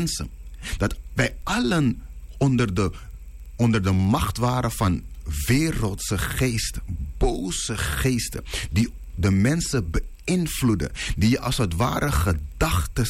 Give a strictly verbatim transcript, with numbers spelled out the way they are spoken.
mensen. Dat wij allen onder de, onder de macht waren van wereldse geesten, boze geesten, die de mensen beïnvloeden, die je als het ware gedachten